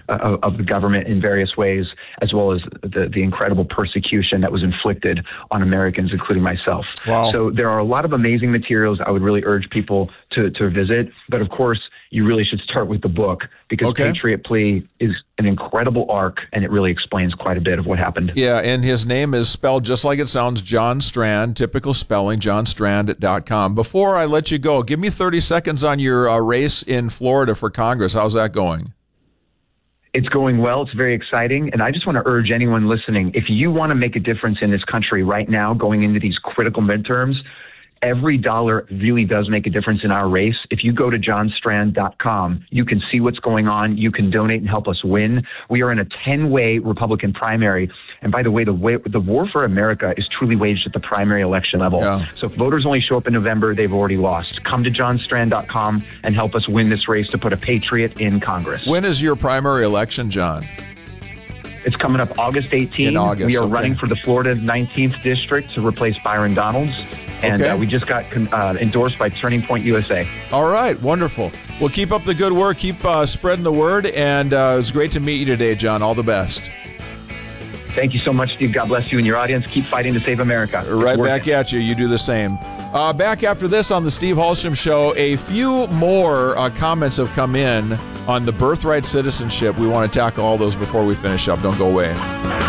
of the government in various ways, as well as the incredible persecution that was inflicted on Americans, including myself. Wow. So there are a lot of amazing materials I would really urge people to visit. But of course, you really should start with the book, because Patriot Plea is an incredible arc, and it really explains quite a bit of what happened. Yeah, and his name is spelled just like it sounds, John Strand, typical spelling, johnstrand.com. Before I let you go, give me 30 seconds on your race in Florida for Congress. How's that going? It's going well. It's very exciting. And I just want to urge anyone listening, if you want to make a difference in this country right now, going into these critical midterms, every dollar really does make a difference in our race. If you go to johnstrand.com, you can see what's going on. You can donate and help us win. We are in a 10-way Republican primary. And by the way, the war for America is truly waged at the primary election level. Yeah. So if voters only show up in November, they've already lost. Come to johnstrand.com and help us win this race to put a patriot in Congress. When is your primary election, John? It's coming up August 18th. In August, we are running for the Florida 19th District to replace Byron Donalds. And we just got endorsed by Turning Point USA. All right, wonderful. Well, keep up the good work. Keep spreading the word. And it was great to meet you today, John. All the best. Thank you so much, Steve. God bless you and your audience. Keep fighting to save America. Right back at you. You do the same. Back after this on the Steve Halsham Show, a few more comments have come in on the birthright citizenship. We want to tackle all those before we finish up. Don't go away.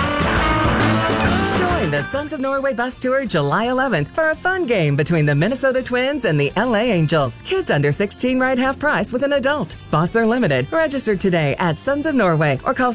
The Sons of Norway bus tour July 11th for a fun game between the Minnesota Twins and the LA Angels. Kids under 16 ride half price with an adult. Spots are limited. Register today at Sons of Norway or call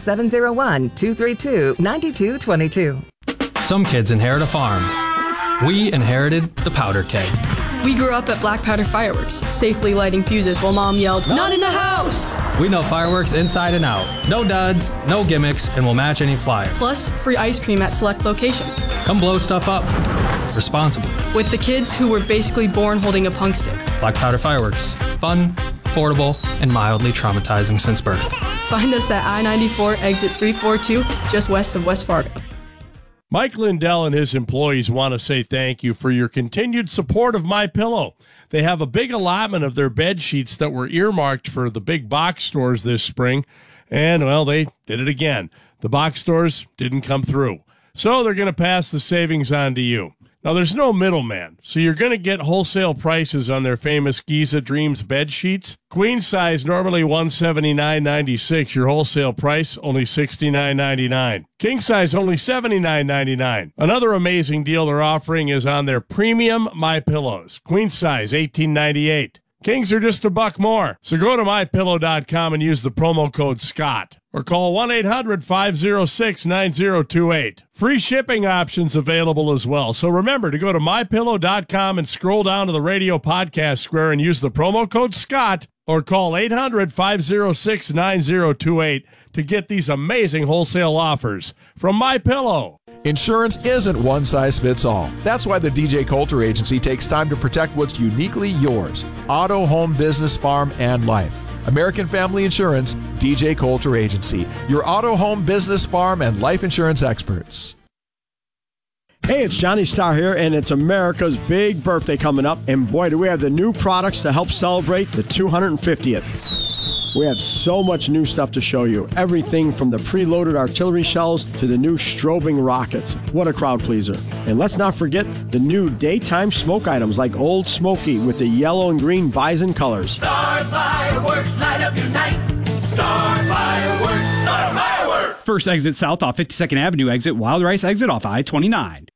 701-232-9222. Some kids inherit a farm. We inherited the powder keg. We grew up at Black Powder Fireworks, safely lighting fuses while Mom yelled, "Not in the house!" We know fireworks inside and out. No duds, no gimmicks, and we'll match any flyer. Plus, free ice cream at select locations. Come blow stuff up responsibly. With the kids who were basically born holding a punk stick. Black Powder Fireworks. Fun, affordable, and mildly traumatizing since birth. Find us at I-94 exit 342, just west of West Fargo. Mike Lindell and his employees want to say thank you for your continued support of MyPillow. They have a big allotment of their bed sheets that were earmarked for the big box stores this spring, and, well, they did it again. The box stores didn't come through, so they're going to pass the savings on to you. Now, there's no middleman, so you're going to get wholesale prices on their famous Giza Dreams bed sheets. Queen size, normally $179.96. Your wholesale price, only $69.99. King size, only $79.99. Another amazing deal they're offering is on their premium MyPillows. Queen size, $18.98. Kings are just $1 more. So go to MyPillow.com and use the promo code SCOTT. Or call 1-800-506-9028. Free shipping options available as well. So remember to go to MyPillow.com and scroll down to the radio podcast square and use the promo code SCOTT. Or call 800-506-9028 to get these amazing wholesale offers from MyPillow. Insurance isn't one size fits all. That's why the DJ Coulter Agency takes time to protect what's uniquely yours. Auto, home, business, farm, and life. American Family Insurance, DJ Coulter Agency. Your auto, home, business, farm, and life insurance experts. Hey, it's Johnny Starr here, and it's America's big birthday coming up. And boy, do we have the new products to help celebrate the 250th. We have so much new stuff to show you. Everything from the preloaded artillery shells to the new strobing rockets. What a crowd pleaser. And let's not forget the new daytime smoke items like Old Smoky with the yellow and green bison colors. Star Fireworks, light up your night. Star Fireworks, Star Fireworks. First exit south off 52nd Avenue exit, Wild Rice exit off I-29.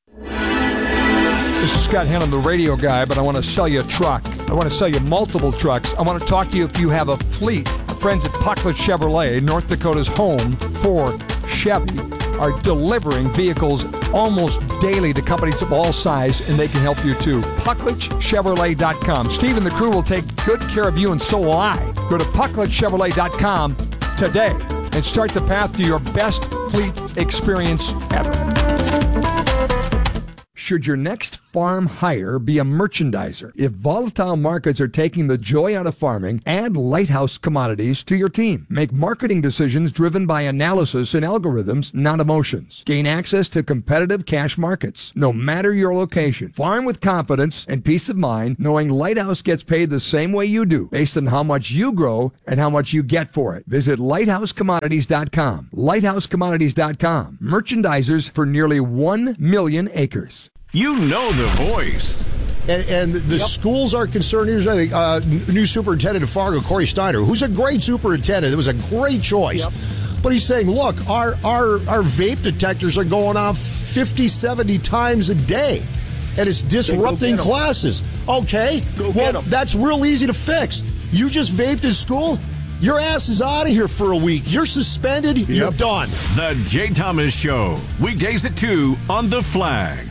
This is Scott Hannon, the radio guy, but I want to sell you a truck. I want to sell you multiple trucks. I want to talk to you if you have a fleet. Friends at Pucklet Chevrolet, North Dakota's home for Chevy, are delivering vehicles almost daily to companies of all size, and they can help you too. PuckletChevrolet.com. Steve and the crew will take good care of you, and so will I. Go to PuckletChevrolet.com today and start the path to your best fleet experience ever. should your next farm hire be a merchandiser? If volatile markets are taking the joy out of farming, add Lighthouse Commodities to your team. Make marketing decisions driven by analysis and algorithms, not emotions. Gain access to competitive cash markets, no matter your location. Farm with confidence and peace of mind, knowing Lighthouse gets paid the same way you do, based on how much you grow and how much you get for it. Visit lighthousecommodities.com. Lighthousecommodities.com. Merchandisers for nearly 1 million acres. You know the voice. And the schools are concerned. Here's new superintendent of Fargo, Corey Steiner, who's a great superintendent. It was a great choice. Yep. But he's saying, look, our vape detectors are going off 50, 70 times a day, and it's disrupting classes. Okay, well, that's real easy to fix. You just vaped in school? Your ass is out of here for a week. You're suspended. Yep. You're done. The Jay Thomas Show, weekdays at 2 on The Flag.